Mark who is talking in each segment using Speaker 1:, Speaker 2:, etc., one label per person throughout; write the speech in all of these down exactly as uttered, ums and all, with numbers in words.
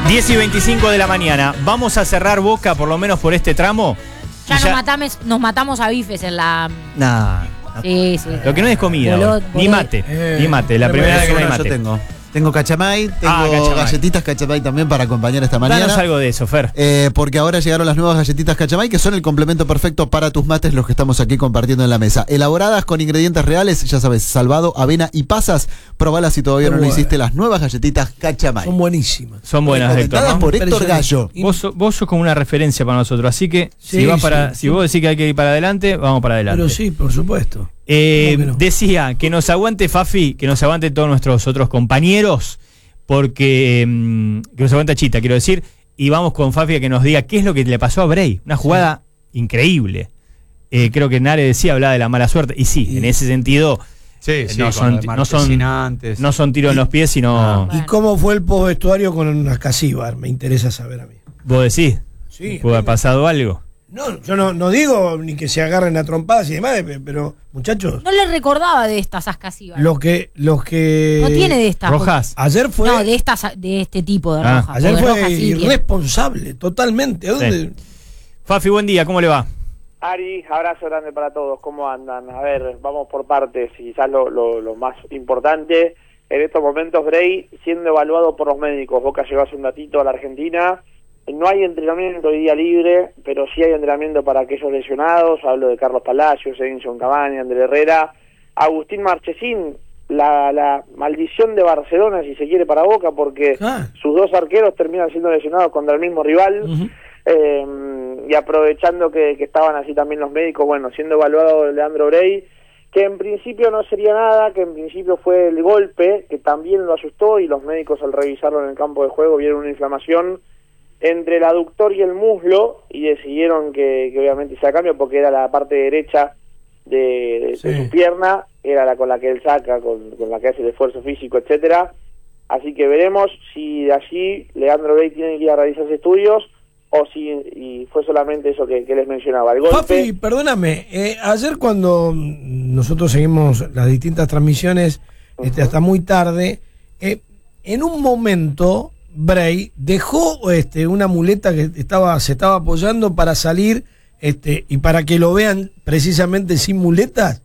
Speaker 1: diez y veinticinco de la mañana. Vamos a cerrar Boca, por lo menos por este tramo.
Speaker 2: Ya,
Speaker 1: ya...
Speaker 2: Nos, matamos, nos matamos a bifes en la...
Speaker 1: Nah.
Speaker 2: Sí, sí.
Speaker 1: Lo que no es comida.
Speaker 2: Bolot,
Speaker 1: Ni
Speaker 2: bolot.
Speaker 1: mate.
Speaker 3: Eh,
Speaker 1: ni mate. La primera vez que no hay
Speaker 3: yo
Speaker 1: mate.
Speaker 3: tengo. Tengo cachamay, tengo
Speaker 1: Ah, cachamay.
Speaker 3: galletitas cachamay también para acompañar esta mañana.
Speaker 1: Danos algo de eso, Fer.
Speaker 3: Eh, porque ahora llegaron las nuevas galletitas cachamay, que son el complemento perfecto para tus mates, los que estamos aquí compartiendo en la mesa. Elaboradas con ingredientes reales, ya sabes, salvado, avena y pasas. Probalas si todavía
Speaker 4: Muy
Speaker 3: no lo
Speaker 4: bueno.
Speaker 3: hiciste, las nuevas galletitas cachamay.
Speaker 4: Son buenísimas.
Speaker 1: Son buenas, Héctor,
Speaker 3: Recomendadas
Speaker 1: ¿no?
Speaker 3: por Héctor Gallo.
Speaker 1: Vos, so- vos sos como una referencia para nosotros, así que
Speaker 4: Sí,
Speaker 1: si, vas para,
Speaker 4: sí,
Speaker 1: si
Speaker 4: sí.
Speaker 1: vos decís que hay que ir para adelante, vamos para adelante.
Speaker 4: Pero sí, por supuesto.
Speaker 1: Eh,
Speaker 4: ¿Cómo que no?
Speaker 1: Decía que nos aguante Fafi, que nos aguante todos nuestros otros compañeros, porque mm, que nos aguante Chita, quiero decir, y vamos con Fafi a que nos diga qué es lo que le pasó a Bray, una jugada increíble. Eh, creo que Nare decía, hablaba de la mala suerte, y sí,
Speaker 4: Y-
Speaker 1: en ese sentido,
Speaker 5: Sí,
Speaker 1: eh,
Speaker 5: sí,
Speaker 1: no,
Speaker 5: con
Speaker 1: son,
Speaker 5: lo de
Speaker 1: no, son,
Speaker 5: Marquesinantes.
Speaker 1: no son tiros en los pies, sino,
Speaker 2: Bueno.
Speaker 4: ¿Y cómo fue el post-vestuario con Ascasíbar? Me interesa saber a mí.
Speaker 1: vos decís,
Speaker 4: Sí.
Speaker 1: pudo haber pasado algo.
Speaker 4: No, yo no, no digo ni que se agarren a trompadas y demás, pe- pero muchachos,
Speaker 2: No le recordaba de estas Ascasíbar.
Speaker 4: los que, los que
Speaker 2: No tiene de estas.
Speaker 1: Rojas.
Speaker 4: ayer fue,
Speaker 2: No, de estas, de este tipo de
Speaker 1: Ah.
Speaker 2: rojas.
Speaker 4: ayer
Speaker 2: porque
Speaker 4: fue
Speaker 2: rojas sí tiene.
Speaker 4: irresponsable, totalmente. ¿A dónde?
Speaker 1: Fafi, buen día, ¿cómo le va?
Speaker 6: Ari, abrazo grande para todos, ¿cómo andan? A ver, vamos por partes, y quizás lo, lo, lo más importante, en estos momentos Bray siendo evaluado por los médicos. Boca llegó hace un ratito a la Argentina, no hay entrenamiento hoy día libre, pero sí hay entrenamiento para aquellos lesionados. Hablo de Carlos Palacios, Edinson Cavani, André Herrera, Agustín Marchesín, la, la maldición de Barcelona, si se quiere, para Boca, porque
Speaker 4: Ah.
Speaker 6: sus dos arqueros terminan siendo lesionados contra el mismo rival.
Speaker 4: Ujú.
Speaker 6: Eh, y aprovechando que, que estaban así también los médicos, bueno, siendo evaluado Leandro Bray, que en principio no sería nada, que en principio fue el golpe, que también lo asustó, y los médicos al revisarlo en el campo de juego vieron una inflamación entre el aductor y el muslo, y decidieron que, que obviamente sea cambio, porque era la parte derecha de, de,
Speaker 4: Sí.
Speaker 6: de su pierna, era la con la que él saca, con, con la que hace el esfuerzo físico, etcétera. Así que veremos si de allí Leandro Bray tiene que ir a realizarse estudios, o si y fue solamente eso que, que les mencionaba, el golpe.
Speaker 4: Papi, perdóname, eh, ayer cuando mm, nosotros seguimos las distintas transmisiones este, hasta muy tarde, eh, en un momento Bray dejó este, una muleta que estaba se estaba apoyando para salir este, y para que lo vean precisamente sin muletas.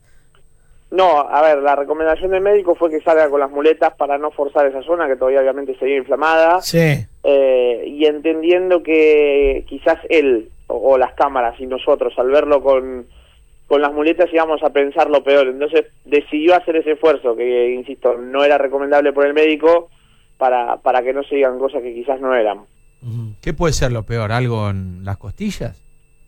Speaker 6: No, a ver, la recomendación del médico fue que salga con las muletas para no forzar esa zona, que todavía obviamente seguía inflamada.
Speaker 4: Sí.
Speaker 6: Eh, y entendiendo que quizás él o, o las cámaras y nosotros al verlo con, con las muletas íbamos a pensar lo peor, entonces decidió hacer ese esfuerzo que, insisto, no era recomendable por el médico, para, para que no se digan cosas que quizás no eran.
Speaker 5: ¿Qué puede ser lo peor? ¿Algo en las costillas?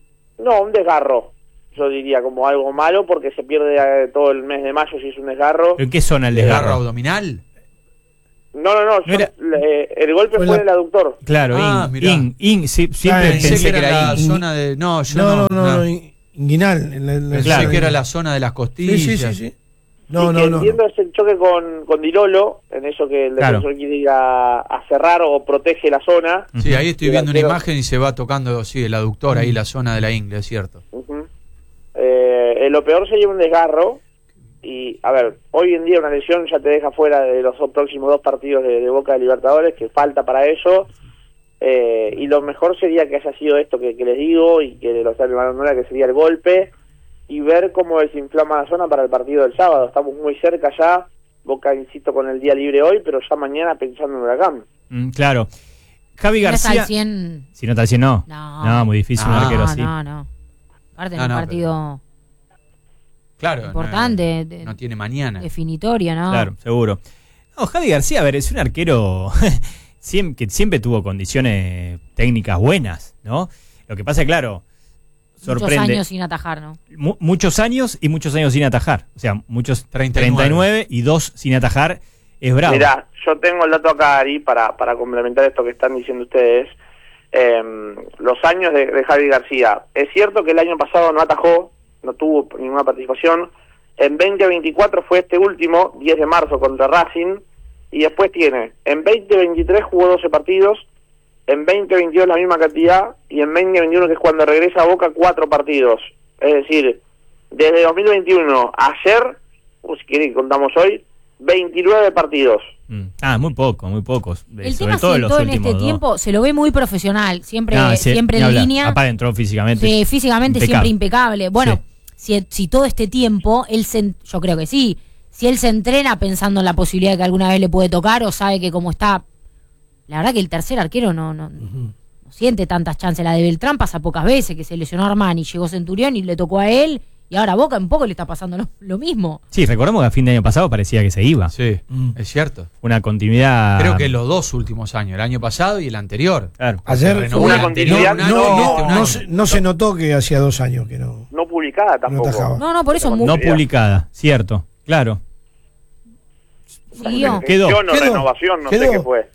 Speaker 6: No, un desgarro, yo diría, como algo malo, porque se pierde eh, todo el mes de mayo si es un desgarro.
Speaker 1: ¿En qué zona el
Speaker 5: ¿Desgarro
Speaker 1: desgarro?
Speaker 5: abdominal?
Speaker 6: No, no, no,
Speaker 1: No era-
Speaker 6: yo- eh, el golpe
Speaker 4: Fue
Speaker 6: fue
Speaker 4: la-
Speaker 6: en el aductor.
Speaker 1: Claro,
Speaker 5: Ah,
Speaker 1: in,
Speaker 5: mirá.
Speaker 1: in, in, sí, siempre
Speaker 4: Ah,
Speaker 1: pensé
Speaker 5: Pensé
Speaker 1: que era
Speaker 5: la
Speaker 1: in.
Speaker 5: zona de... No, yo
Speaker 4: No, no,
Speaker 5: no.
Speaker 4: no,
Speaker 5: no.
Speaker 4: no, inguinal. En la, en la
Speaker 5: Pensé
Speaker 1: Claro.
Speaker 5: que era la zona de las
Speaker 4: Sí,
Speaker 5: costillas.
Speaker 4: sí, sí, sí. No,
Speaker 6: Y
Speaker 4: no,
Speaker 6: que
Speaker 4: no.
Speaker 6: entiendo
Speaker 4: no.
Speaker 6: es el choque con, con Dilolo, en eso que el
Speaker 1: Claro.
Speaker 6: defensor quiere ir a, a cerrar o protege la zona.
Speaker 5: Sí, ahí estoy
Speaker 6: El
Speaker 5: viendo una
Speaker 6: arquero-
Speaker 5: imagen y se va tocando, sí, el aductor ahí, la zona de la ingle, es cierto.
Speaker 6: Ujú. Eh, eh, lo peor sería un desgarro. Y, a ver, hoy en día una lesión ya te deja fuera de los dos próximos dos partidos de, de Boca de Libertadores, que falta para eso. Eh, y lo mejor sería que haya sido esto que, que les digo, y que lo está hablando ahora, que sería el golpe, y ver cómo desinflama la zona para el partido del sábado. Estamos muy cerca ya. Boca, insisto, con el día libre hoy, pero ya mañana pensando en Huracán.
Speaker 1: Mm, claro. Javi
Speaker 2: Si no está
Speaker 1: García.
Speaker 2: al cien,
Speaker 1: Si no está al cien, no.
Speaker 2: No.
Speaker 1: No, muy difícil un
Speaker 5: Ah,
Speaker 1: arquero
Speaker 2: no,
Speaker 1: así.
Speaker 2: no, no. Aparte de
Speaker 5: No,
Speaker 2: un
Speaker 5: no,
Speaker 2: partido
Speaker 5: Claro.
Speaker 2: importante,
Speaker 5: No,
Speaker 2: de-
Speaker 5: no tiene mañana.
Speaker 2: definitorio, ¿no?
Speaker 1: Claro, seguro. No, Javi García, a ver, es un arquero siem- que siempre tuvo condiciones técnicas buenas, ¿no? Lo que pasa es, claro, sorprende.
Speaker 2: Muchos años sin atajar, ¿no?
Speaker 1: Mu- muchos años y muchos años sin atajar. O sea, muchos
Speaker 5: treinta y nueve.
Speaker 1: treinta y nueve y dos sin atajar. Es bravo.
Speaker 6: Mirá, yo tengo el dato acá, Ari, para, para complementar esto que están diciendo ustedes. Eh, los años de, de Javi García. Es cierto que el año pasado no atajó, no tuvo ninguna participación. En veinte veinticuatro fue este último, diez de marzo contra Racing. Y después tiene, en veinte veintitrés jugó doce partidos, en veinte veintidós la misma cantidad, y en veinte veintiuno, que es cuando regresa a Boca, cuatro partidos. Es decir, desde dos mil veintiuno a ayer, o si quieren contamos hoy, veintinueve partidos.
Speaker 1: Mm. Ah, muy poco, muy pocos.
Speaker 2: El
Speaker 1: sobre
Speaker 2: tema
Speaker 1: todo
Speaker 2: es
Speaker 1: los
Speaker 2: que en
Speaker 1: últimos
Speaker 2: este
Speaker 1: dos.
Speaker 2: tiempo se lo ve muy profesional, siempre,
Speaker 1: Ah, sí,
Speaker 2: siempre
Speaker 1: ni
Speaker 2: en
Speaker 1: hablar.
Speaker 2: línea.
Speaker 1: Aparte entró físicamente.
Speaker 2: Sí, físicamente
Speaker 1: impecable.
Speaker 2: siempre impecable. Bueno, si, si todo este tiempo, él se, yo creo que sí, si él se entrena pensando en la posibilidad de que alguna vez le puede tocar o sabe que como está, la verdad que el tercer arquero no, no, no siente tantas chances. La de Beltrán pasa pocas veces, que se lesionó Armani, llegó Centurión y le tocó a él, y ahora a Boca un poco le está pasando lo, lo mismo.
Speaker 1: Sí, recordemos que a fin de año pasado parecía que se iba.
Speaker 5: Sí,
Speaker 4: Mm.
Speaker 5: es cierto.
Speaker 1: Una continuidad.
Speaker 5: Creo que los dos últimos años, el año pasado y el anterior.
Speaker 1: Claro.
Speaker 4: Ayer
Speaker 5: Renovó
Speaker 6: una
Speaker 5: el anterior
Speaker 6: continuidad,
Speaker 5: un
Speaker 4: no,
Speaker 5: año
Speaker 4: no,
Speaker 5: y
Speaker 4: no,
Speaker 5: este un
Speaker 4: no
Speaker 5: año.
Speaker 4: se, no se notó que hacía dos años que no.
Speaker 6: No publicada tampoco.
Speaker 4: atajaba.
Speaker 2: No, no, por eso
Speaker 6: No
Speaker 2: mu-
Speaker 1: No
Speaker 6: Continuidad.
Speaker 1: publicada, cierto, claro.
Speaker 2: siguió.
Speaker 1: Quedó.
Speaker 6: Gestión o
Speaker 4: Quedó.
Speaker 6: renovación, no
Speaker 4: Quedó.
Speaker 6: sé qué fue.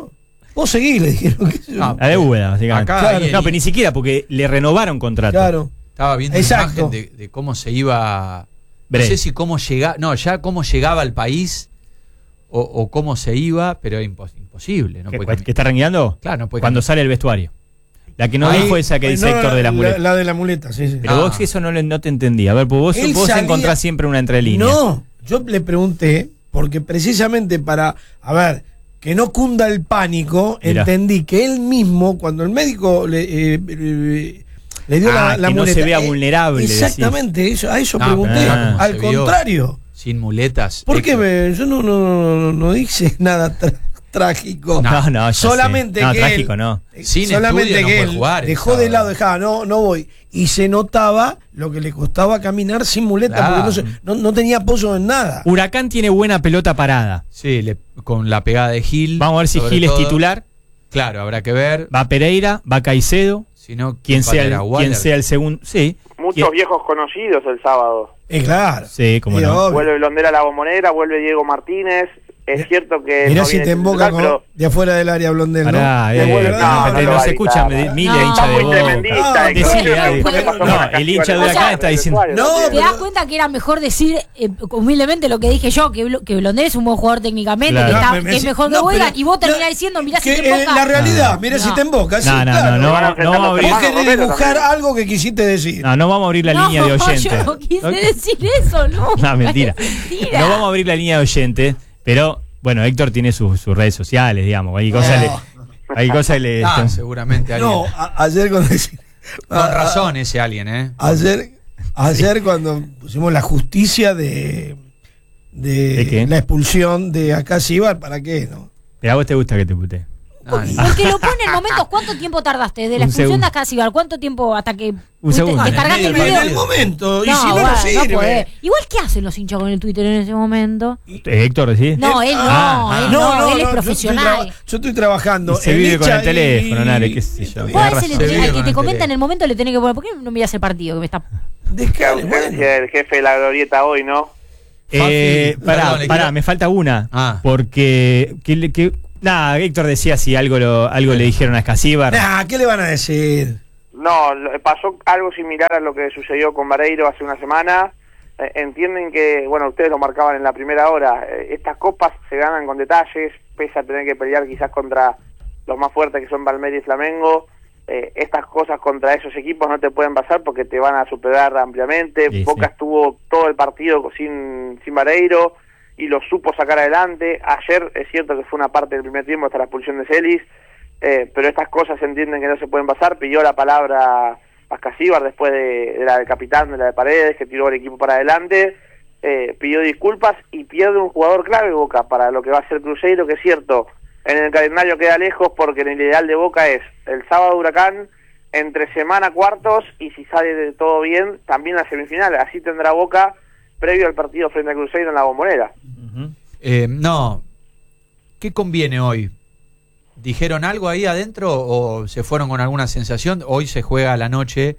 Speaker 4: Vos seguís, le dijeron. qué sé yo.
Speaker 5: No,
Speaker 1: La de Úbeda, básicamente.
Speaker 5: Acá
Speaker 4: Claro.
Speaker 5: hay-
Speaker 1: No, pero ni siquiera porque le renovaron contrato.
Speaker 4: Claro.
Speaker 5: Estaba viendo
Speaker 4: Exacto.
Speaker 5: una imagen de, de cómo se iba. No
Speaker 1: Brey.
Speaker 5: sé si cómo llegaba. No, ya cómo llegaba al país o, o cómo se iba, pero es impos- imposible. No
Speaker 1: ¿Que,
Speaker 5: puede
Speaker 1: que
Speaker 5: cami-
Speaker 1: está rengueando?
Speaker 5: Claro, no puede
Speaker 1: Cuando
Speaker 5: caminar.
Speaker 1: sale el vestuario. La que no
Speaker 4: Ahí-
Speaker 1: dijo esa que dice
Speaker 4: no,
Speaker 1: Héctor de las
Speaker 4: la,
Speaker 1: muletas.
Speaker 4: la de la muleta, sí, sí.
Speaker 1: Pero
Speaker 5: Ah.
Speaker 1: vos eso no, le- no te entendí. A ver, pues vos,
Speaker 4: Él
Speaker 1: vos
Speaker 4: salía-
Speaker 1: encontrás siempre una entrelínea.
Speaker 4: No, yo le pregunté, porque precisamente para, a ver, que no cunda el pánico,
Speaker 1: Mirá.
Speaker 4: entendí que él mismo, cuando el médico le, eh, eh, le dio
Speaker 1: Ah,
Speaker 4: la, la
Speaker 1: que no
Speaker 4: muleta,
Speaker 1: se vea
Speaker 4: eh,
Speaker 1: vulnerable,
Speaker 4: Exactamente, eso, a eso
Speaker 5: No,
Speaker 4: pregunté.
Speaker 1: pero ya como
Speaker 4: Al
Speaker 5: se vio.
Speaker 4: contrario.
Speaker 5: Sin muletas.
Speaker 4: ¿Por qué
Speaker 5: Héctor.
Speaker 4: me- yo no, no, no, no dije nada tra- trágico?
Speaker 1: No, no, ya sé.
Speaker 4: solamente
Speaker 1: No,
Speaker 4: que
Speaker 1: trágico
Speaker 4: él,
Speaker 1: no.
Speaker 5: Sin
Speaker 4: solamente
Speaker 5: estudio no
Speaker 4: que
Speaker 5: puede
Speaker 4: él
Speaker 5: jugar el
Speaker 4: dejó de
Speaker 5: sábado.
Speaker 4: lado, dejaba, no, no voy. Y se notaba lo que le costaba caminar sin muleta,
Speaker 5: Claro.
Speaker 4: porque no, se- no, no tenía apoyo en nada.
Speaker 1: Huracán tiene buena pelota parada.
Speaker 5: Sí, le- con la pegada de Gil.
Speaker 1: Vamos a ver si
Speaker 5: sobre
Speaker 1: Gil es
Speaker 5: todo.
Speaker 1: titular.
Speaker 5: Claro, habrá que ver.
Speaker 1: Va Pereira, va Caicedo.
Speaker 5: Si no,
Speaker 1: Quien sea, el,
Speaker 5: Patera,
Speaker 1: quien
Speaker 5: Waller.
Speaker 1: sea el segundo. Sí.
Speaker 6: Muchos
Speaker 1: ¿Quién?
Speaker 6: viejos conocidos el sábado.
Speaker 4: Eh, claro.
Speaker 1: Sí, como
Speaker 4: Sí,
Speaker 1: no.
Speaker 4: obvio.
Speaker 6: Vuelve Blondera a la Bombonera, vuelve Diego Martínez. Es cierto que.
Speaker 4: Mirá
Speaker 6: no
Speaker 4: si
Speaker 6: viene
Speaker 4: te emboca
Speaker 6: titular,
Speaker 4: con-
Speaker 6: pero
Speaker 4: de afuera del área Blondel, ¿no?
Speaker 1: Pará,
Speaker 6: Le
Speaker 1: eh,
Speaker 6: vuelve-
Speaker 1: no,
Speaker 6: no,
Speaker 1: no,
Speaker 6: no lo
Speaker 1: no
Speaker 6: va
Speaker 1: se
Speaker 6: a
Speaker 1: escucha,
Speaker 6: gritar.
Speaker 1: me- Mila
Speaker 2: No,
Speaker 1: hincha
Speaker 6: está
Speaker 1: de
Speaker 6: muy
Speaker 1: Boca.
Speaker 6: tremendista.
Speaker 4: Ah,
Speaker 6: el
Speaker 1: decile,
Speaker 6: coche,
Speaker 1: dale.
Speaker 6: lo que pasó con
Speaker 1: No,
Speaker 6: la
Speaker 1: el hincha de
Speaker 6: Castigo en
Speaker 1: Huracán
Speaker 6: el
Speaker 1: está diciendo-
Speaker 6: vestuario,
Speaker 4: No,
Speaker 6: también.
Speaker 2: ¿Te das cuenta que era mejor decir eh, humildemente lo que dije yo? Que, Blo- que Blondel es un buen jugador técnicamente,
Speaker 1: Claro.
Speaker 2: que, está-
Speaker 4: No, me- me-
Speaker 2: que es mejor que
Speaker 4: no,
Speaker 2: Boegan,
Speaker 4: pero-
Speaker 2: y vos terminás
Speaker 4: no,
Speaker 2: diciendo, mirá si
Speaker 4: que
Speaker 2: te
Speaker 4: en
Speaker 2: emboca.
Speaker 4: la realidad, mirá
Speaker 2: No.
Speaker 4: si te emboca. sí,
Speaker 1: No, no,
Speaker 4: claro.
Speaker 1: no, no,
Speaker 6: Van a
Speaker 1: vamos- no vamos a
Speaker 6: enfrentar
Speaker 1: abrir.
Speaker 6: los
Speaker 4: Vos querés
Speaker 6: Romero
Speaker 4: dibujar
Speaker 6: también.
Speaker 4: algo que quisiste decir.
Speaker 1: No, no vamos a abrir la
Speaker 2: No,
Speaker 1: línea de oyentes.
Speaker 2: yo no quise decir eso, no.
Speaker 1: No, mentira.
Speaker 2: Mentira.
Speaker 1: No vamos a abrir la línea de oyentes, pero bueno, Héctor tiene sus, sus redes sociales, digamos. Hay cosas, le, hay cosas le.
Speaker 5: Ah, seguramente alguien.
Speaker 4: No, a- ayer cuando decí-
Speaker 5: Con
Speaker 4: a-
Speaker 5: razón ese alguien, ¿eh?
Speaker 4: Ayer, ayer cuando pusimos la justicia de, de,
Speaker 1: ¿De qué?
Speaker 4: la expulsión de Acasíbar, ¿para qué? No?
Speaker 1: Pero a vos te gusta que te putee.
Speaker 5: Ah, ni-
Speaker 2: Porque lo pone en momentos. ¿Cuánto tiempo tardaste? De la
Speaker 1: Un
Speaker 2: expulsión
Speaker 1: segundo.
Speaker 2: de Acasíbar, ¿cuánto tiempo hasta que pudiste
Speaker 1: segundo.
Speaker 2: descargaste
Speaker 5: En
Speaker 2: el
Speaker 5: el medio
Speaker 2: video?
Speaker 4: En el momento, y
Speaker 2: No,
Speaker 4: si no,
Speaker 2: bueno,
Speaker 4: no sirve.
Speaker 2: podés. Igual, ¿qué hacen los hinchas con el Twitter en ese momento?
Speaker 1: Eh, Héctor, ¿sí?
Speaker 2: No, él no,
Speaker 1: Ah,
Speaker 2: él no, él es profesional.
Speaker 4: Yo estoy, tra- yo estoy trabajando.
Speaker 1: Y se
Speaker 4: El
Speaker 1: vive con
Speaker 4: hincha
Speaker 1: el teléfono, Nare, qué sé yo.
Speaker 2: Vos
Speaker 1: Tenés
Speaker 2: a ese le
Speaker 1: razón.
Speaker 2: tenés-
Speaker 5: Se vive
Speaker 2: al que
Speaker 5: con
Speaker 2: te
Speaker 5: el
Speaker 2: comenta
Speaker 5: teléfono.
Speaker 2: en el momento le tenés que poner, ¿por qué no miras el partido que me está?
Speaker 4: Descale,
Speaker 6: Como
Speaker 4: bueno.
Speaker 6: decía el jefe de la glorieta hoy, ¿no?
Speaker 1: Eh,
Speaker 5: Fafi,
Speaker 1: pará,
Speaker 5: perdón, le
Speaker 1: pará,
Speaker 5: quiero-
Speaker 1: me falta una.
Speaker 5: Ah.
Speaker 1: Porque. Que, le- que- nada, Héctor decía si algo, lo, algo le dijeron a Escasíbar.
Speaker 4: Nah, ¿qué le van a decir?
Speaker 6: No, lo- pasó algo similar a lo que sucedió con Vareiro hace una semana. Eh, entienden que, bueno, ustedes lo marcaban en la primera hora, eh, estas copas se ganan con detalles, pese a tener que pelear quizás contra los más fuertes que son Palmeiras y Flamengo. Eh, estas cosas contra esos equipos no te pueden pasar porque te van a superar ampliamente.
Speaker 1: Sí,
Speaker 6: Boca
Speaker 1: sí.
Speaker 6: estuvo todo el partido sin, sin Vareiro y lo supo sacar adelante. Ayer es cierto que fue una parte del primer tiempo hasta la expulsión de Celis, eh, pero estas cosas se entienden que no se pueden pasar. Pidió la palabra Ascasíbar después de, de la del capitán, de la de Paredes, que tiró el equipo para adelante. Eh, pidió disculpas y pierde un jugador clave Boca para lo que va a ser Cruzeiro, que es cierto, en el calendario queda lejos porque en el ideal de Boca es el sábado Huracán, entre semana cuartos y si sale de todo bien, también la semifinal. Así tendrá Boca previo al partido frente a Cruzeiro en la Bombonera.
Speaker 1: Ujú.
Speaker 5: Eh, no. ¿Qué conviene hoy? ¿Dijeron algo ahí adentro o se fueron con alguna sensación? Hoy se juega a la noche,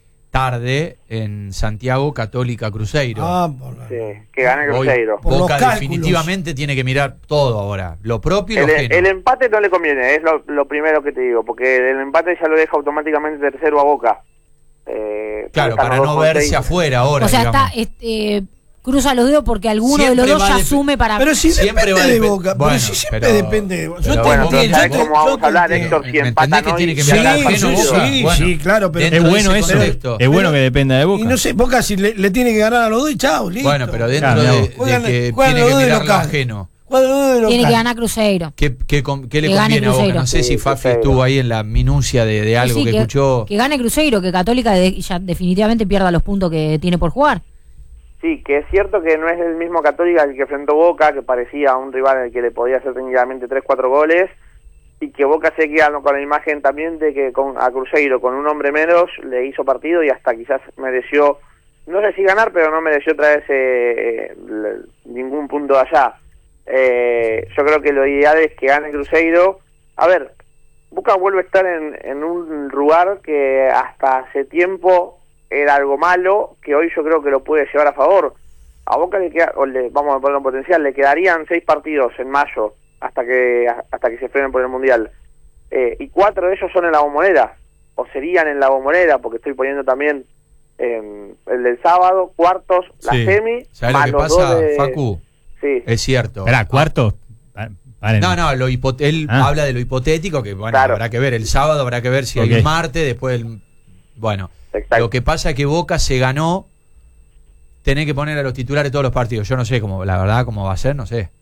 Speaker 5: tarde, en Santiago, Católica Cruzeiro.
Speaker 4: Ah, por la-
Speaker 6: Sí, que gane
Speaker 5: Hoy
Speaker 6: Cruzeiro.
Speaker 4: Por los
Speaker 5: Boca
Speaker 4: cálculos.
Speaker 5: definitivamente tiene que mirar todo ahora, lo propio y lo
Speaker 6: El,
Speaker 5: ajeno.
Speaker 6: el empate no le conviene, es lo, lo primero que te digo, porque el empate ya lo deja automáticamente tercero a Boca. Eh,
Speaker 5: Claro,
Speaker 6: están
Speaker 5: para
Speaker 6: los
Speaker 5: no
Speaker 6: dos con
Speaker 5: verse
Speaker 6: seis.
Speaker 5: afuera ahora,
Speaker 2: O sea,
Speaker 5: digamos.
Speaker 2: está, este, cruza los dedos porque alguno de los
Speaker 5: Siempre
Speaker 2: dos
Speaker 5: va
Speaker 2: ya
Speaker 5: a dep-
Speaker 2: asume para.
Speaker 4: Pero si
Speaker 5: Siempre
Speaker 4: depende
Speaker 5: va a
Speaker 4: de
Speaker 5: depe-
Speaker 4: Boca.
Speaker 5: Bueno,
Speaker 4: pero si siempre
Speaker 5: pero-
Speaker 4: depende de Boca. Yo
Speaker 5: pero
Speaker 4: te
Speaker 6: bueno,
Speaker 4: entiendo.
Speaker 6: ¿sabés
Speaker 4: yo te-
Speaker 6: cómo vamos
Speaker 4: yo
Speaker 6: a hablar,
Speaker 4: te
Speaker 6: Héctor?
Speaker 4: entiendo.
Speaker 6: Si
Speaker 5: ¿Me entendés
Speaker 6: empatan
Speaker 5: que
Speaker 6: hoy,
Speaker 5: tiene que
Speaker 4: Sí,
Speaker 5: mirar
Speaker 4: sí,
Speaker 5: ajeno
Speaker 4: sí,
Speaker 5: Boca?
Speaker 4: sí,
Speaker 5: Bueno,
Speaker 4: sí, claro, pero-
Speaker 1: Es
Speaker 5: dentro de
Speaker 1: bueno
Speaker 5: ese
Speaker 1: eso.
Speaker 5: contexto.
Speaker 1: Es bueno que dependa de Boca.
Speaker 4: Y no sé, Boca si le, le tiene que ganar a los dos y chao, listo.
Speaker 5: Bueno, pero dentro
Speaker 1: Claro,
Speaker 5: de,
Speaker 1: no.
Speaker 5: de
Speaker 4: Juegan-
Speaker 5: que
Speaker 4: juegan
Speaker 5: tiene
Speaker 4: los
Speaker 5: que
Speaker 4: dos de
Speaker 5: mirar lo
Speaker 4: local.
Speaker 5: ajeno.
Speaker 4: cuatro nueve de local.
Speaker 2: Tiene que ganar Cruzeiro.
Speaker 5: ¿Qué, qué, con- qué le
Speaker 2: Que gane
Speaker 5: conviene a Boca?
Speaker 2: Cruzeiro.
Speaker 5: No sé
Speaker 6: Sí,
Speaker 5: si Fafi
Speaker 6: Cruzeiro.
Speaker 5: estuvo ahí en la minucia de, de algo
Speaker 2: Sí,
Speaker 5: que,
Speaker 2: que,
Speaker 5: escuchó.
Speaker 2: que gane Cruzeiro, que Católica de- ya definitivamente pierda los puntos que tiene por jugar.
Speaker 6: Sí, que es cierto que no es el mismo Católica el que enfrentó Boca, que parecía un rival al que le podía hacer técnicamente tres cuatro goles, y que Boca se queda con la imagen también de que con a Cruzeiro, con un hombre menos, le hizo partido y hasta quizás mereció, no sé si ganar, pero no mereció traerse eh, le- ningún punto de allá. Eh, yo creo que lo ideal es que gane Cruzeiro. A ver, Boca vuelve a estar en, en un lugar que hasta hace tiempo era algo malo, que hoy yo creo que lo puede llevar a favor. A Boca le queda, o le, vamos a ponerlo en potencial, le quedarían seis partidos en mayo hasta que hasta que se frenen por el Mundial. Eh, y cuatro de ellos son en la Bombonera, o serían en la Bombonera, porque estoy poniendo también eh, el del sábado, cuartos, la
Speaker 5: Sí.
Speaker 6: semi,
Speaker 5: ¿Sabes lo
Speaker 6: más
Speaker 5: que
Speaker 6: los
Speaker 5: pasa,
Speaker 6: dos de-
Speaker 5: Facu?
Speaker 6: Sí.
Speaker 5: Es cierto.
Speaker 1: Esperá, cuarto. Pa- paren.
Speaker 5: No, no, lo hipo- él
Speaker 1: Ah.
Speaker 5: habla de lo hipotético, que bueno,
Speaker 6: Claro.
Speaker 5: habrá que ver. El sábado habrá que ver si
Speaker 1: Ok.
Speaker 5: hay un martes, después el... Bueno,
Speaker 6: Exacto.
Speaker 5: lo que pasa es que Boca se ganó tener que poner a los titulares todos los partidos. Yo no sé cómo, la verdad, cómo va a ser, no sé.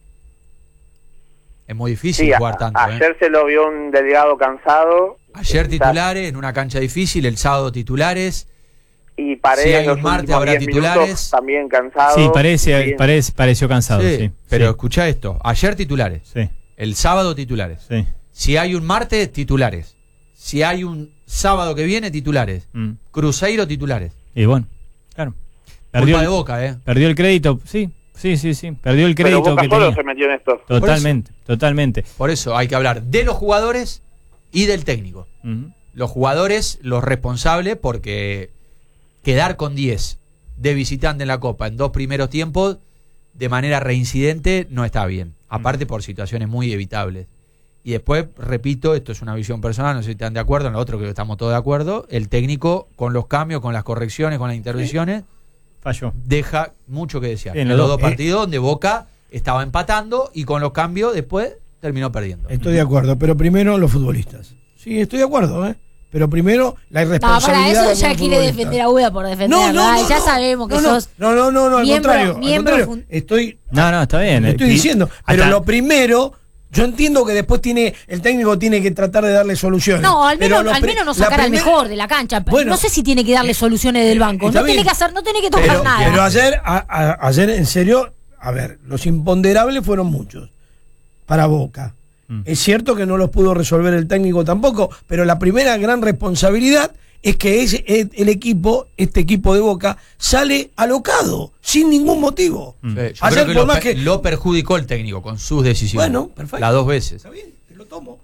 Speaker 5: Es muy difícil
Speaker 6: Sí,
Speaker 5: jugar
Speaker 6: a-
Speaker 5: tanto. ¿eh?
Speaker 6: ayer se lo vio un Delgado cansado.
Speaker 5: Ayer
Speaker 6: Quizás-
Speaker 5: titulares, en una cancha difícil, el sábado titulares.
Speaker 6: Y Paredes
Speaker 5: Si hay un
Speaker 6: los
Speaker 5: martes,
Speaker 6: últimos
Speaker 5: habrá
Speaker 6: diez minutos
Speaker 5: titulares.
Speaker 6: también cansado.
Speaker 1: Sí, parece,
Speaker 6: Bien.
Speaker 1: parece, pareció cansado, sí.
Speaker 5: Sí, pero
Speaker 1: sí,
Speaker 5: escucha esto, ayer titulares,
Speaker 1: sí,
Speaker 5: el sábado titulares.
Speaker 1: sí.
Speaker 5: Si hay un martes, titulares. Si hay un sábado que viene, titulares.
Speaker 1: Mm.
Speaker 5: Cruzeiro, titulares.
Speaker 1: Y bueno, claro.
Speaker 5: Culpa
Speaker 1: Perdió
Speaker 5: de
Speaker 1: el,
Speaker 5: Boca, ¿eh?
Speaker 1: perdió el crédito, sí, sí, sí, sí. Perdió el
Speaker 6: Pero
Speaker 1: crédito
Speaker 6: Boca
Speaker 1: que
Speaker 6: solo
Speaker 1: tenía.
Speaker 6: se metió en esto.
Speaker 1: Totalmente, totalmente.
Speaker 5: Por eso hay que hablar de los jugadores y del técnico.
Speaker 1: Ujú.
Speaker 5: Los jugadores, los responsables, porque quedar con diez de visitante en la Copa en dos primeros tiempos de manera reincidente no está bien. Aparte por situaciones muy evitables. Y después, repito, esto es una visión personal, no sé si están de acuerdo, en lo otro que estamos todos de acuerdo, el técnico con los cambios, con las correcciones, con las intervenciones,
Speaker 1: Falló.
Speaker 5: deja mucho que desear.
Speaker 1: Bien,
Speaker 5: En
Speaker 1: los
Speaker 5: los
Speaker 1: dos,
Speaker 5: dos
Speaker 1: eh.
Speaker 5: partidos donde Boca estaba empatando y con los cambios después terminó perdiendo.
Speaker 4: Estoy de acuerdo, pero primero los futbolistas. Sí, estoy de acuerdo, ¿eh? Pero primero la
Speaker 2: No, para
Speaker 4: irresponsabilidad.
Speaker 2: eso
Speaker 4: de
Speaker 2: ya
Speaker 4: los
Speaker 2: quiere
Speaker 4: futbolistas.
Speaker 2: defender a Uda por defender.
Speaker 4: No, no,
Speaker 2: Ay,
Speaker 4: no,
Speaker 2: ya
Speaker 4: no.
Speaker 2: sabemos que
Speaker 4: no, no,
Speaker 2: sos.
Speaker 4: No, no, no, no, al
Speaker 2: miembro-
Speaker 4: contrario. al
Speaker 2: miembro
Speaker 4: contrario.
Speaker 2: fun-
Speaker 4: Estoy,
Speaker 1: No, no, está bien.
Speaker 4: estoy
Speaker 1: Eh,
Speaker 4: diciendo. Pero
Speaker 1: hasta-
Speaker 4: lo primero, yo entiendo que después tiene el técnico tiene que tratar de darle soluciones.
Speaker 2: No, al
Speaker 4: Pero
Speaker 2: menos,
Speaker 4: lo
Speaker 2: al
Speaker 4: pri-
Speaker 2: menos no
Speaker 4: la
Speaker 2: sacar al
Speaker 4: primer-
Speaker 2: mejor de la cancha.
Speaker 4: Bueno,
Speaker 2: no sé si tiene que darle soluciones del banco.
Speaker 4: está
Speaker 2: No tiene
Speaker 4: bien.
Speaker 2: que hacer, no tiene que tocar
Speaker 4: Pero,
Speaker 2: nada.
Speaker 4: pero ayer, a- a- ayer, en serio, a ver, los imponderables fueron muchos para Boca.
Speaker 1: Mm.
Speaker 4: Es cierto que no los pudo resolver el técnico tampoco, pero la primera gran responsabilidad es que ese, el, el equipo, este equipo de Boca, sale alocado, sin ningún motivo.
Speaker 5: Sí, yo
Speaker 4: Ayer,
Speaker 5: creo que
Speaker 4: por
Speaker 5: lo,
Speaker 4: más
Speaker 5: per-
Speaker 4: que-
Speaker 5: lo perjudicó el técnico con sus decisiones.
Speaker 4: Bueno, perfecto.
Speaker 5: Las dos veces.
Speaker 4: Está bien, te lo tomo.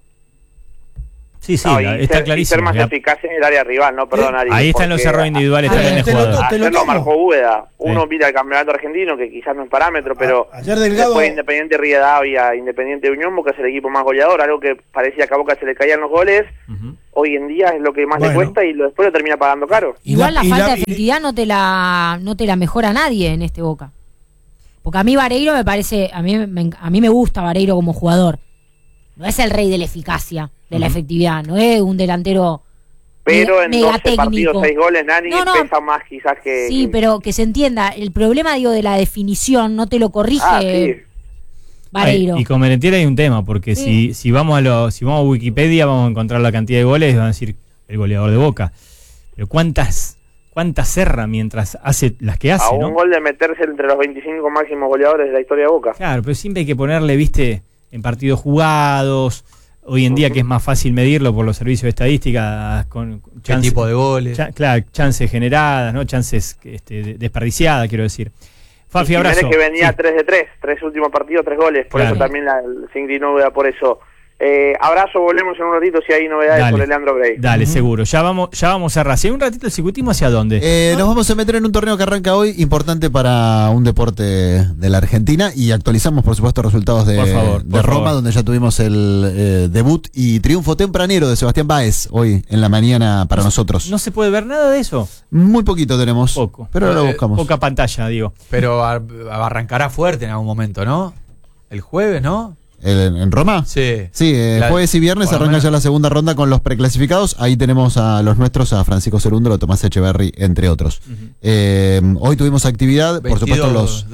Speaker 1: Sí, sí,
Speaker 6: No, y
Speaker 1: la-
Speaker 6: ser-
Speaker 1: está
Speaker 6: y ser
Speaker 1: clarísimo.
Speaker 6: más
Speaker 1: Ya-
Speaker 6: eficaz en el área rival, no perdón,
Speaker 4: Eh,
Speaker 6: Ari,
Speaker 1: ahí están los
Speaker 6: porque
Speaker 1: errores individuales
Speaker 4: Ah,
Speaker 1: también de
Speaker 4: te lo
Speaker 1: jugador.
Speaker 4: to- te
Speaker 6: Ayer lo
Speaker 4: tomo.
Speaker 6: marcó Úbeda. Uno
Speaker 1: Sí.
Speaker 6: mira el campeonato argentino, que quizás no es parámetro, pero
Speaker 4: A- ayer Delgado-
Speaker 6: después Independiente Rivadavia, Independiente Unión, Boca es el equipo más goleador, algo que parecía que a Boca se le caían los goles,
Speaker 1: Ujú.
Speaker 6: hoy en día es lo que más
Speaker 4: Bueno.
Speaker 6: le cuesta y lo, después lo termina pagando caro.
Speaker 4: Y
Speaker 2: Igual la,
Speaker 4: y
Speaker 2: falta de
Speaker 4: y-
Speaker 2: efectividad no te la no te la mejora nadie en este Boca. Porque a mí Vareiro me parece, a mí me, a mí me gusta Vareiro como jugador. No es el rey de la eficacia, de la efectividad, no es un delantero
Speaker 6: Pero
Speaker 2: mega-
Speaker 6: en
Speaker 2: mega
Speaker 6: doce partidos,
Speaker 2: técnico.
Speaker 6: seis goles, Nani
Speaker 2: No, no.
Speaker 6: pesa más quizás que...
Speaker 2: Sí,
Speaker 6: que-
Speaker 2: pero que se entienda, el problema digo de la definición no te lo corrige
Speaker 6: Ah, sí.
Speaker 2: Vareiro.
Speaker 1: Ay, y con Merentiel hay un tema, porque
Speaker 2: Sí.
Speaker 1: si, si vamos a lo, si vamos a Wikipedia vamos a encontrar la cantidad de goles y van a decir el goleador de Boca. Pero cuántas, cuántas cerra mientras hace las que hace,
Speaker 6: A un
Speaker 1: ¿no?
Speaker 6: gol de meterse entre los veinticinco máximos goleadores de la historia de Boca.
Speaker 1: Claro, pero siempre hay que ponerle, viste, en partidos jugados. Hoy en día que es más fácil medirlo por los servicios de estadística con con
Speaker 5: ¿Qué
Speaker 1: chance-
Speaker 5: tipo de goles?
Speaker 1: cha- claro, chances generadas, ¿no? Chances este, de- desperdiciadas, quiero decir. Fafi,
Speaker 6: Y Jiménez
Speaker 1: abrazo.
Speaker 6: que venía
Speaker 1: Sí.
Speaker 6: tres de tres, tres últimos partidos, tres goles, por
Speaker 1: Claro.
Speaker 6: eso también la, se inclinó Úbeda por eso. Eh, abrazo, volvemos en un ratito si hay novedades
Speaker 1: Dale.
Speaker 6: sobre Leandro Grey.
Speaker 1: Dale, seguro. Ya vamos, ya vamos a cerrar. Si hay un ratito el circuitismo, ¿hacia dónde?
Speaker 3: Eh, nos vamos a meter en un torneo que arranca hoy, importante para un deporte de la Argentina, y actualizamos, por supuesto, resultados de,
Speaker 1: Por favor,
Speaker 3: de
Speaker 1: por
Speaker 3: Roma,
Speaker 1: favor.
Speaker 3: donde ya tuvimos el eh, debut y triunfo tempranero de Sebastián Báez hoy en la mañana para nosotros.
Speaker 1: No se puede ver nada de eso.
Speaker 3: Muy poquito tenemos,
Speaker 1: Poco.
Speaker 3: pero ahora lo
Speaker 5: Eh,
Speaker 3: buscamos.
Speaker 1: Poca pantalla, digo.
Speaker 5: Pero ar- arrancará fuerte en algún momento, ¿no? El jueves, ¿no?
Speaker 3: ¿En, en Roma?
Speaker 5: Sí.
Speaker 3: Sí, eh,
Speaker 5: La-
Speaker 3: jueves y viernes
Speaker 5: por lo
Speaker 3: arranca
Speaker 5: menos.
Speaker 3: ya la segunda ronda con los preclasificados. Ahí tenemos a los nuestros, a Francisco Cerúndolo, Tomás Echeverry, entre otros. Eh, hoy tuvimos actividad, por supuesto,
Speaker 5: veintidós,
Speaker 3: los...
Speaker 5: Dani.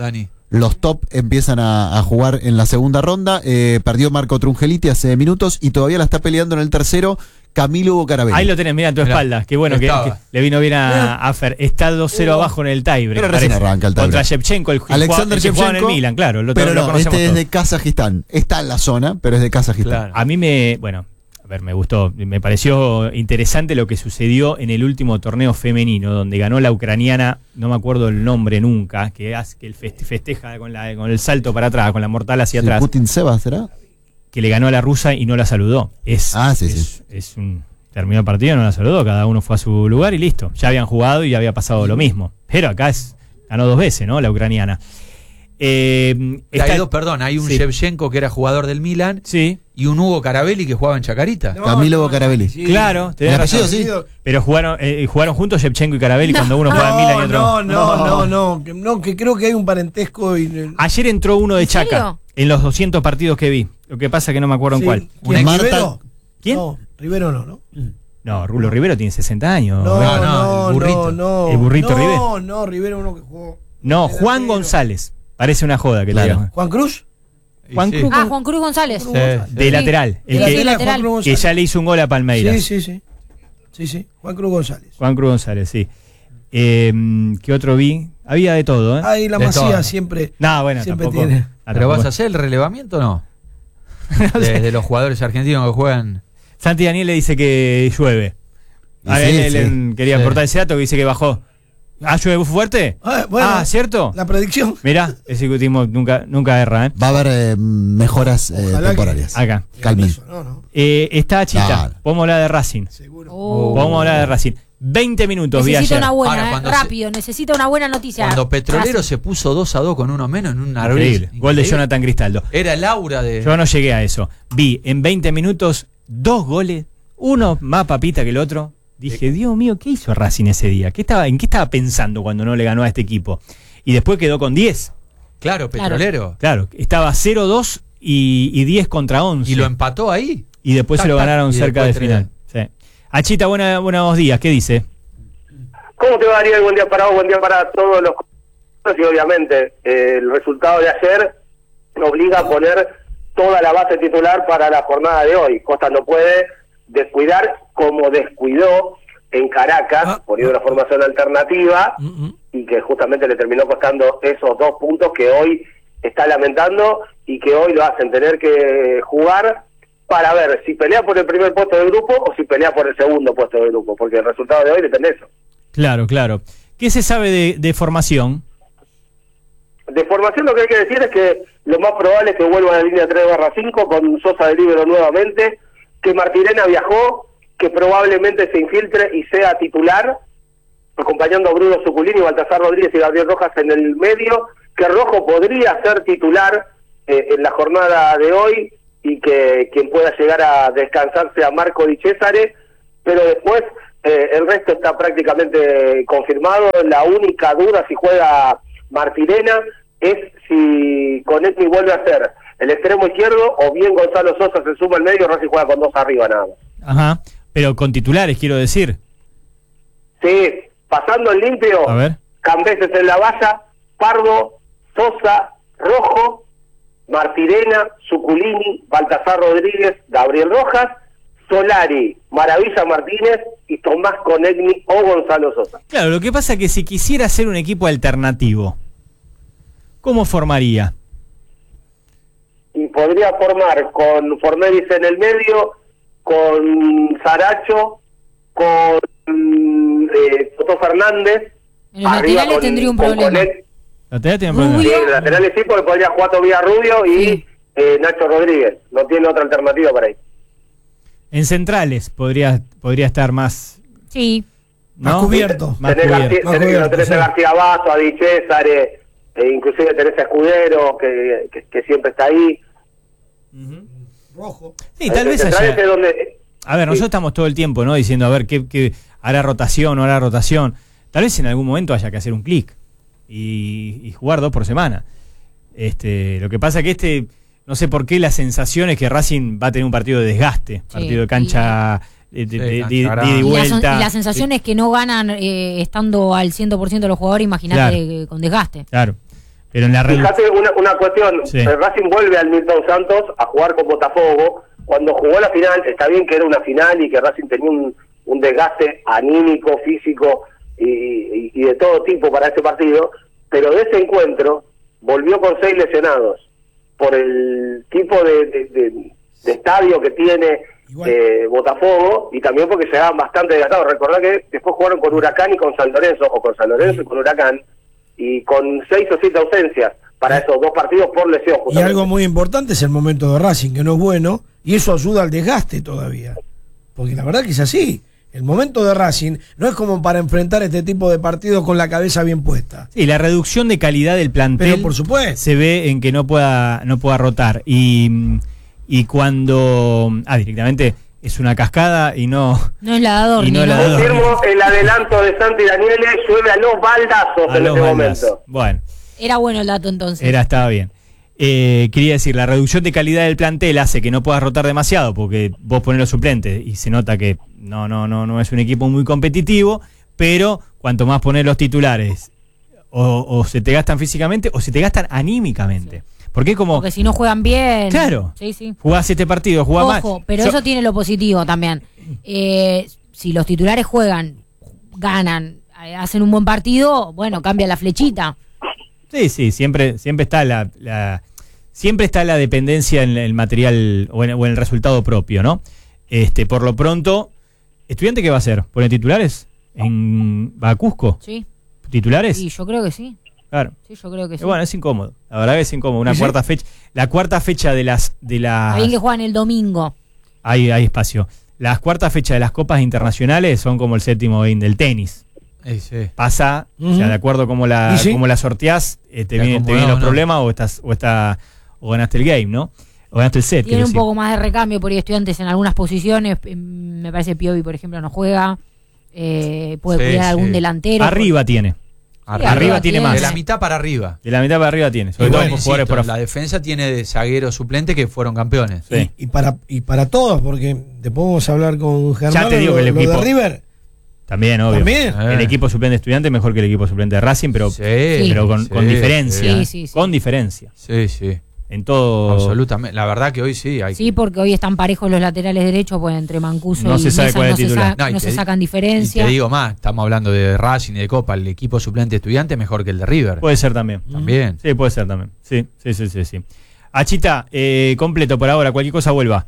Speaker 3: Los top empiezan a, a jugar en la segunda ronda. Eh, perdió Marco Trungeliti hace minutos y todavía la está peleando en el tercero Camilo Hugo Carabelli.
Speaker 1: Ahí lo tenés, mira en tu
Speaker 5: Mirá,
Speaker 1: espalda. Qué bueno que, que le vino bien a, a Fer. Está dos cero abajo en el tiebreak.
Speaker 3: Pero recién
Speaker 1: parece.
Speaker 3: arranca el tiebreak.
Speaker 1: Contra Shevchenko, el, el
Speaker 3: Alexander
Speaker 1: el que jugaba en el
Speaker 3: Shevchenko,
Speaker 1: Milan, claro. Lo,
Speaker 3: pero
Speaker 1: lo
Speaker 3: no,
Speaker 1: conocemos
Speaker 3: este es
Speaker 1: todos.
Speaker 3: de Kazajistán. Está en la zona, pero es de Kazajistán.
Speaker 5: Claro.
Speaker 1: A mí me, bueno, a ver, me gustó, me pareció interesante lo que sucedió en el último torneo femenino, donde ganó la ucraniana, no me acuerdo el nombre nunca, que hace que el feste- festeja con, la, con el salto para atrás, con la mortal hacia
Speaker 3: Sí,
Speaker 1: atrás,
Speaker 3: Putin Seba, ¿será?
Speaker 1: que le ganó a la rusa y no la saludó. Es,
Speaker 3: Ah, sí,
Speaker 1: es,
Speaker 3: sí.
Speaker 1: es un terminó el partido, no la saludó, cada uno fue a su lugar y listo. Ya habían jugado y ya había pasado lo mismo. Pero acá es, ganó dos veces, ¿no? La ucraniana. Eh, está-
Speaker 5: Hay dos, perdón, hay un
Speaker 1: Sí.
Speaker 5: Shevchenko que era jugador del Milan
Speaker 1: Sí,
Speaker 5: y un Hugo Carabelli que jugaba en Chacarita.
Speaker 4: No,
Speaker 3: Camilo
Speaker 4: no,
Speaker 3: Hugo Carabelli.
Speaker 4: sí.
Speaker 1: claro, tenés
Speaker 3: El
Speaker 1: razón.
Speaker 3: apellido, sí.
Speaker 1: Pero jugaron, eh, jugaron juntos Shevchenko y Carabelli cuando uno juega en Milan y otro.
Speaker 4: No, no, no, no, que, no, que creo que hay un parentesco. Y,
Speaker 1: Ayer entró uno de
Speaker 2: ¿En serio?
Speaker 1: Chaca en los doscientos partidos que vi. Lo que pasa es que no me acuerdo
Speaker 4: Sí.
Speaker 1: en cuál.
Speaker 4: ¿Quién es,
Speaker 3: Marta-
Speaker 4: Rivero?
Speaker 1: ¿Quién?
Speaker 4: No, Rivero no, ¿no?
Speaker 1: No, Rulo Rivero tiene sesenta años.
Speaker 4: No,
Speaker 5: no,
Speaker 4: no,
Speaker 5: el burrito.
Speaker 4: no, no.
Speaker 1: El burrito
Speaker 4: no,
Speaker 1: Rivero.
Speaker 4: No, no, Rivero uno que jugó.
Speaker 1: No,
Speaker 4: Delantero.
Speaker 1: Juan González. Parece una joda que
Speaker 3: Claro.
Speaker 1: le diga.
Speaker 4: ¿Juan Cruz?
Speaker 5: Y
Speaker 1: Juan
Speaker 5: sí.
Speaker 1: Cruz.
Speaker 2: Ah, Juan Cruz González.
Speaker 5: Sí,
Speaker 1: De
Speaker 5: sí.
Speaker 1: lateral. El
Speaker 2: Sí,
Speaker 1: que,
Speaker 2: sí, lateral.
Speaker 4: Juan Cruz
Speaker 1: que
Speaker 4: González.
Speaker 1: ya le hizo un gol a Palmeiras.
Speaker 4: Sí, sí, sí. Sí, sí. Juan Cruz González.
Speaker 1: Juan Cruz González, sí. Eh, ¿Qué otro vi? Había de todo, ¿eh?
Speaker 4: Ahí la
Speaker 5: De
Speaker 4: Masía
Speaker 5: todo.
Speaker 4: siempre.
Speaker 1: No, bueno,
Speaker 4: siempre
Speaker 1: tampoco.
Speaker 4: tiene.
Speaker 1: Ah,
Speaker 5: ¿Pero vas
Speaker 1: tampoco.
Speaker 5: a hacer el relevamiento o no? De, de los jugadores argentinos que juegan.
Speaker 1: Santi Daniel le dice que llueve.
Speaker 3: Y
Speaker 1: A
Speaker 3: sí,
Speaker 1: él,
Speaker 3: sí.
Speaker 1: él quería
Speaker 5: Sí.
Speaker 1: aportar ese dato que dice que bajó. Ah, ¿llueve fuerte?
Speaker 4: Ah, bueno,
Speaker 1: ah, ¿cierto?
Speaker 4: La predicción.
Speaker 1: Mirá, el ciclismo nunca, nunca erra, ¿eh?
Speaker 3: Va a haber eh, mejoras eh,
Speaker 4: Ojalá que-
Speaker 3: temporarias.
Speaker 1: Acá.
Speaker 3: Calmen.
Speaker 4: Eso, no, no,
Speaker 1: Eh, está Chita.
Speaker 3: Claro.
Speaker 1: Podemos hablar de Racing.
Speaker 4: seguro.
Speaker 2: Oh.
Speaker 1: Podemos hablar de Racing. veinte minutos vi
Speaker 2: Necesita
Speaker 1: ayer.
Speaker 2: una buena,
Speaker 5: Ahora,
Speaker 2: eh,
Speaker 5: cuando se-
Speaker 2: rápido, necesita una buena noticia.
Speaker 5: Cuando Petrolero
Speaker 2: Racing.
Speaker 5: se puso dos a dos con uno menos en un abril.
Speaker 1: Increíble. Gol de Jonathan Cristaldo.
Speaker 5: Era el aura de.
Speaker 1: Yo no llegué a eso. Vi en veinte minutos dos goles, uno más papita que el otro. Dije, Dios mío, ¿qué hizo Racing ese día? ¿Qué estaba, ¿En qué estaba pensando cuando no le ganó a este equipo? Y después quedó con diez.
Speaker 5: Claro,
Speaker 2: Claro.
Speaker 5: Petrolero.
Speaker 1: Claro, estaba cero dos y, y diez contra once.
Speaker 5: Y lo empató ahí.
Speaker 1: Y después
Speaker 5: Tac,
Speaker 1: se lo
Speaker 5: tac,
Speaker 1: ganaron
Speaker 5: y
Speaker 1: cerca del
Speaker 5: después
Speaker 1: final. Sí. Achita, buena, buenos días. ¿Qué dice?
Speaker 6: ¿Cómo te va, Ariel? Buen día para vos, buen día para todos los y obviamente eh, el resultado de ayer obliga a poner toda la base titular para la jornada de hoy. Costa no puede descuidar como descuidó en Caracas,
Speaker 4: Ah.
Speaker 6: poniendo una formación alternativa
Speaker 4: Mm, mm.
Speaker 6: y que justamente le terminó costando esos dos puntos que hoy está lamentando y que hoy lo hacen tener que jugar para ver si pelea por el primer puesto del grupo o si pelea por el segundo puesto del grupo, porque el resultado de hoy depende de eso.
Speaker 1: Claro, claro. ¿Qué se sabe de, de formación?
Speaker 6: De formación lo que hay que decir es que lo más probable es que vuelva a la línea tres barra cinco con Sosa de líbero nuevamente, que Martirena viajó, que probablemente se infiltre y sea titular, acompañando a Bruno Suculini, Baltasar Rodríguez y Gabriel Rojas en el medio, que Rojo podría ser titular eh, en la jornada de hoy y que quien pueda llegar a descansarse a Marco Di Cesare, pero después eh, el resto está prácticamente confirmado. La única duda si juega Martirena es si Conecni vuelve a ser el extremo izquierdo o bien Gonzalo Sosa se suma al medio, Racing juega con dos arriba nada más.
Speaker 1: Ajá. Pero con titulares, quiero decir.
Speaker 6: Sí, pasando el limpio,
Speaker 1: A ver.
Speaker 6: Cambeses en la valla, Pardo, Sosa, Rojo, Martirena, Suculini, Baltasar Rodríguez, Gabriel Rojas, Solari, Maravilla Martínez y Tomás Conegni o Gonzalo Sosa.
Speaker 1: Claro, lo que pasa es que si quisiera hacer un equipo alternativo, ¿cómo formaría?
Speaker 6: Y podría formar con Forneris en el medio, con Saracho, con eh, Toto Fernández.
Speaker 2: En los
Speaker 6: arriba
Speaker 2: laterales
Speaker 6: con-
Speaker 2: tendría un
Speaker 6: con
Speaker 2: problema.
Speaker 6: Conegni.
Speaker 1: ¿La tarea tiene
Speaker 2: Rubio.
Speaker 1: problema?
Speaker 6: Sí, en laterales sí, porque podría jugar Tobías Rubio y
Speaker 2: Sí.
Speaker 6: eh, Nacho Rodríguez. No tiene otra alternativa para ahí.
Speaker 1: En centrales podría, podría estar más.
Speaker 2: Sí.
Speaker 1: ¿no?
Speaker 4: Más cubierto.
Speaker 1: Más
Speaker 6: tenés
Speaker 1: cubierto.
Speaker 6: García,
Speaker 4: Más
Speaker 6: tenés,
Speaker 4: cubierto,
Speaker 6: tenés
Speaker 4: sí.
Speaker 6: a García Basso, a Di Césare, e inclusive tenés a Escudero, que, que, que siempre está ahí.
Speaker 1: Ujú.
Speaker 4: Rojo.
Speaker 1: Sí, tal vez
Speaker 6: Centrales
Speaker 1: haya.
Speaker 6: es donde...
Speaker 1: A ver, nosotros
Speaker 6: sí.
Speaker 1: estamos todo el tiempo, ¿no? Diciendo, a ver, ¿qué, qué hará rotación o hará rotación? Tal vez en algún momento haya que hacer un clic y, y jugar dos por semana. Este, lo que pasa que este, no sé por qué la sensación es que Racing va a tener un partido de desgaste,
Speaker 2: Sí,
Speaker 1: partido de cancha de, de-
Speaker 5: Sí,
Speaker 1: de-
Speaker 5: cancha
Speaker 1: de- de
Speaker 5: grande.
Speaker 1: ida y
Speaker 2: Y la, son-
Speaker 1: vuelta.
Speaker 2: y la sensación es que no ganan eh, estando al cien por ciento los jugadores, imagínate
Speaker 1: Claro.
Speaker 2: eh, con desgaste.
Speaker 1: Claro. Pero en la red.
Speaker 7: Fíjate una, una cuestión,
Speaker 1: Sí.
Speaker 7: el Racing vuelve al Milton Santos a jugar con Botafogo. Cuando jugó la final, está bien que era una final y que Racing tenía un, un desgaste anímico, físico y, y, y de todo tipo para este partido, pero de ese encuentro volvió con seis lesionados por el tipo de, de, de, de estadio que tiene eh, Botafogo, y también porque se daban bastante desgastados. Recordá que después jugaron con Huracán y con San Lorenzo, o con San Lorenzo y con Huracán, y con seis o siete ausencias para esos dos partidos por lesión.
Speaker 4: Y
Speaker 7: Justamente.
Speaker 4: algo muy importante es el momento de Racing, que no es bueno, y eso ayuda al desgaste todavía. Porque la verdad que es así. El momento de Racing no es como para enfrentar este tipo de partidos con la cabeza bien puesta.
Speaker 1: Sí, la reducción de calidad del plantel.
Speaker 4: Pero por supuesto.
Speaker 1: Se ve en que no pueda, no pueda rotar. Y, y cuando. Ah, directamente es una cascada y no.
Speaker 2: No es la de Adorni,
Speaker 1: Y no
Speaker 2: ¿no?
Speaker 1: la de Adorni.
Speaker 7: Confirmo el adelanto de Santi Daniele, llueve a los baldazos
Speaker 1: a
Speaker 7: en
Speaker 1: los
Speaker 7: este
Speaker 1: baldas.
Speaker 7: momento.
Speaker 1: Bueno,
Speaker 2: Era bueno el dato entonces.
Speaker 1: era, estaba bien. Eh, quería decir, la reducción de calidad del plantel hace que no puedas rotar demasiado, porque vos ponés los suplentes y se nota que no, no, no, no es un equipo muy competitivo, pero cuanto más ponés los titulares, o, o se te gastan físicamente o se te gastan anímicamente. Porque es como,
Speaker 2: Porque si no juegan bien.
Speaker 1: Claro.
Speaker 2: Sí, sí.
Speaker 1: jugás este partido, jugás más.
Speaker 2: Ojo, pero
Speaker 1: Yo-
Speaker 2: eso tiene lo positivo también. Eh, si los titulares juegan, ganan, eh, hacen un buen partido, bueno, cambia la flechita.
Speaker 1: Sí, sí, siempre, siempre está la, la- siempre está la dependencia en el material o en, o en el resultado propio, ¿no? Este, por lo pronto, ¿estudiante qué va a hacer? ¿Pone titulares? ¿En va a Cusco?
Speaker 2: Sí.
Speaker 1: ¿Titulares?
Speaker 2: Y yo creo que sí.
Speaker 1: Claro.
Speaker 2: Sí, yo creo que sí.
Speaker 1: Y bueno, es incómodo. La verdad que es incómodo. Una
Speaker 4: ¿Sí?
Speaker 1: cuarta fecha. La cuarta fecha de las de las
Speaker 2: Está bien que juegan el domingo.
Speaker 1: hay, hay espacio. Las cuartas fechas de las copas internacionales son como el séptimo game del tenis.
Speaker 5: Eh, sí.
Speaker 1: Pasa,
Speaker 4: Ujú.
Speaker 1: o sea, de acuerdo cómo la,
Speaker 4: ¿Y sí?
Speaker 1: cómo la sorteás, eh, te,
Speaker 5: Te
Speaker 1: vienen, te
Speaker 5: acomodó,
Speaker 1: vienen los
Speaker 5: ¿no?
Speaker 1: problemas o estás, o está, o ganaste el game, ¿no? O ganaste el set.
Speaker 2: Tiene
Speaker 1: quiero
Speaker 2: un
Speaker 1: decir.
Speaker 2: poco más de recambio por ahí estudiantes en algunas posiciones. eh, Me parece Piovi, por ejemplo, no juega. Eh, puede
Speaker 5: Sí,
Speaker 2: cuidar
Speaker 5: sí.
Speaker 2: algún delantero.
Speaker 1: Arriba tiene.
Speaker 5: Arriba,
Speaker 1: arriba tiene más.
Speaker 5: De la mitad para arriba.
Speaker 1: De la mitad para arriba tiene. Sobre
Speaker 4: Y
Speaker 1: todo
Speaker 4: bueno,
Speaker 1: por jugadores
Speaker 5: Insisto,
Speaker 1: por
Speaker 5: la
Speaker 1: afuera.
Speaker 5: defensa tiene de zagueros suplentes que fueron campeones.
Speaker 1: Sí.
Speaker 4: Y, y para y para todos, porque después vamos a hablar con Germán.
Speaker 1: Ya te digo
Speaker 4: lo,
Speaker 1: que el
Speaker 4: lo
Speaker 1: equipo-
Speaker 4: de River.
Speaker 1: También, obvio.
Speaker 4: También.
Speaker 1: El
Speaker 5: Eh.
Speaker 1: equipo suplente de estudiante es mejor que el equipo suplente de Racing, pero,
Speaker 5: Sí,
Speaker 1: pero con,
Speaker 5: sí,
Speaker 1: con diferencia.
Speaker 2: Sí,
Speaker 1: ¿eh?
Speaker 2: sí, sí.
Speaker 1: Con diferencia.
Speaker 5: Sí, sí.
Speaker 1: En todo.
Speaker 5: Absolutamente. La verdad que hoy sí hay.
Speaker 2: Sí, porque hoy están parejos los laterales derechos, pues entre Mancuso
Speaker 1: No
Speaker 2: y
Speaker 1: se sabe
Speaker 2: Mesa
Speaker 1: cuál es
Speaker 2: no,
Speaker 1: el
Speaker 2: se,
Speaker 1: titular.
Speaker 2: sa-
Speaker 5: No, y
Speaker 2: no
Speaker 5: te
Speaker 2: se
Speaker 5: di-
Speaker 2: sacan
Speaker 5: Y
Speaker 2: diferencia.
Speaker 5: te digo más, estamos hablando de Racing y de Copa. El equipo suplente estudiante es mejor que el de River.
Speaker 1: Puede ser también.
Speaker 5: También.
Speaker 1: Sí, puede ser también. Sí, sí, sí, sí. sí. Achita, eh, completo por ahora. Cualquier cosa vuelva.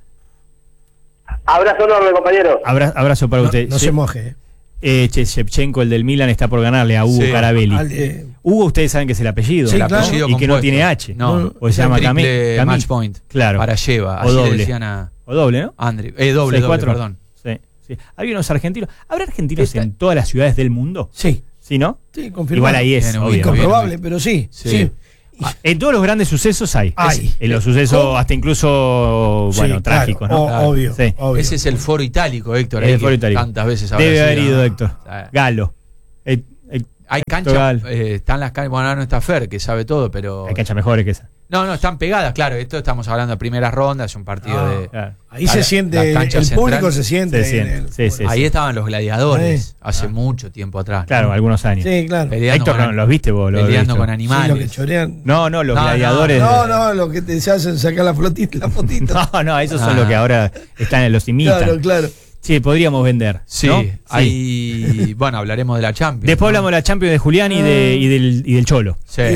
Speaker 7: Abrazo enorme, compañero.
Speaker 1: Abra- abrazo para
Speaker 4: No,
Speaker 1: usted.
Speaker 4: no
Speaker 1: Ye-
Speaker 4: se moje. eh.
Speaker 1: eh, Che- Shevchenko, el del Milan, está por ganarle a Hugo
Speaker 5: Sí.
Speaker 1: Carabelli.
Speaker 4: Al- eh,
Speaker 1: Hugo, ustedes saben que es el apellido.
Speaker 4: Sí,
Speaker 5: El
Speaker 4: claro.
Speaker 5: apellido
Speaker 1: Y que no
Speaker 5: compuesto.
Speaker 1: tiene H.
Speaker 5: No,
Speaker 1: O se llama Cami.
Speaker 5: triple
Speaker 1: Cami.
Speaker 5: match point.
Speaker 1: Claro.
Speaker 5: Para lleva.
Speaker 1: O
Speaker 5: Así
Speaker 1: doble.
Speaker 5: le decían a
Speaker 1: O doble, ¿no?
Speaker 5: Andri. Eh, doble,
Speaker 1: seis
Speaker 5: doble,
Speaker 1: cuatro.
Speaker 5: perdón.
Speaker 1: Sí, sí. Hay unos argentinos. ¿Habrá argentinos
Speaker 5: Esta-
Speaker 1: en todas las ciudades del mundo?
Speaker 4: sí,
Speaker 1: ¿Sí, no?
Speaker 4: sí, confirmado.
Speaker 1: Igual ahí es,
Speaker 5: Bien,
Speaker 1: obvio.
Speaker 5: bien,
Speaker 4: Incomprobable,
Speaker 5: bien.
Speaker 4: pero sí.
Speaker 5: Sí.
Speaker 4: sí.
Speaker 1: Ah, En todos los grandes sucesos hay.
Speaker 4: Hay.
Speaker 1: En los sucesos,
Speaker 4: ¿Cómo?
Speaker 1: hasta incluso,
Speaker 4: Sí,
Speaker 1: bueno,
Speaker 4: claro,
Speaker 1: trágicos, ¿no?
Speaker 4: o-
Speaker 5: Claro.
Speaker 4: Obvio,
Speaker 1: Sí.
Speaker 4: obvio.
Speaker 5: Ese es el foro itálico, Héctor.
Speaker 1: El
Speaker 5: ahí
Speaker 1: foro
Speaker 5: que
Speaker 1: itálico.
Speaker 5: Tantas veces habrá
Speaker 1: Debe
Speaker 5: sido,
Speaker 1: haber ido
Speaker 5: ¿no?
Speaker 1: Héctor.
Speaker 5: Ah,
Speaker 1: Galo. Eh, eh,
Speaker 5: Hay
Speaker 1: Héctor
Speaker 5: canchas,
Speaker 1: Galo.
Speaker 5: eh, están las canchas, bueno, ahora no está Fer, que sabe todo, pero...
Speaker 1: Hay canchas mejores que esa.
Speaker 5: No, no, están pegadas, claro, esto estamos hablando de primeras rondas, es un partido
Speaker 4: Ah.
Speaker 5: de...
Speaker 1: Claro.
Speaker 4: Ahí
Speaker 5: La-
Speaker 4: se
Speaker 5: la
Speaker 4: siente, el
Speaker 5: cancha
Speaker 4: público
Speaker 5: central
Speaker 4: se siente.
Speaker 1: Se
Speaker 4: en
Speaker 1: siente,
Speaker 4: el-
Speaker 1: sí, sí.
Speaker 5: Ahí estaban los gladiadores,
Speaker 4: Sí.
Speaker 5: hace
Speaker 1: Ah.
Speaker 5: mucho tiempo atrás.
Speaker 1: Claro, algunos años.
Speaker 4: Sí, claro. Sí,
Speaker 5: Peleando
Speaker 1: Héctor,
Speaker 5: con,
Speaker 1: no, ¿los viste vos? ¿Los
Speaker 5: peleando
Speaker 1: viste?
Speaker 5: con
Speaker 4: lo
Speaker 5: animales.
Speaker 4: que chorean.
Speaker 1: No, no, los
Speaker 5: No, no,
Speaker 1: gladiadores.
Speaker 4: No, no, lo que te se hacen sacar la flotita, la fotito.
Speaker 1: No, no, esos son
Speaker 5: Ah.
Speaker 1: los que ahora están en los imitan.
Speaker 4: Claro, claro.
Speaker 1: Sí, podríamos vender.
Speaker 5: Sí,
Speaker 1: ¿no? Sí.
Speaker 5: ahí, bueno, hablaremos de la Champions.
Speaker 1: Después
Speaker 5: ¿no?
Speaker 1: hablamos de la Champions de Julián y, de, y, del, y del Cholo.
Speaker 5: Sí.